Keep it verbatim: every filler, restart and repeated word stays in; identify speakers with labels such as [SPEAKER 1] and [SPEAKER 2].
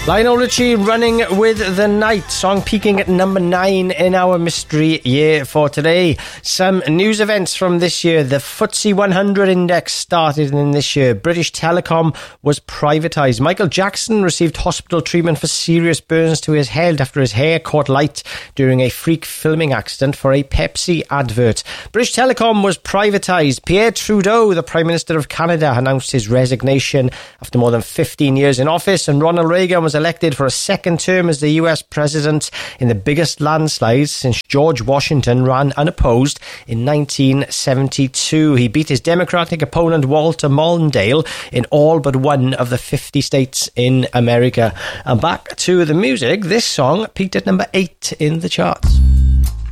[SPEAKER 1] Lionel Richie, Running with the Night, song peaking at number nine in our mystery year for today. Some news events from this year. The F T S E one hundred index started in this year. British Telecom was privatised. Michael Jackson received hospital treatment for serious burns to his head after his hair caught light during a freak filming accident for a Pepsi advert. British Telecom was privatised. Pierre Trudeau, the Prime Minister of Canada, announced his resignation after more than fifteen years in office, and Ronald Reagan was elected for a second term as the U S president in the biggest landslide since George Washington ran unopposed in nineteen seventy-two. He beat his Democratic opponent Walter Mondale in all but one of the fifty states in America. And back to the music, this song peaked at number eight in the charts.